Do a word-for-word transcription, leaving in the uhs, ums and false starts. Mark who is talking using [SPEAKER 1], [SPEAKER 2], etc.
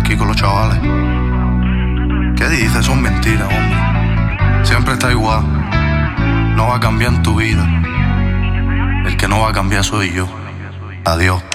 [SPEAKER 1] aquí con los chavales. ¿Qué dices? Son mentiras, hombre. Siempre está igual. No va a cambiar en tu vida. El que no va a cambiar soy yo. Adiós.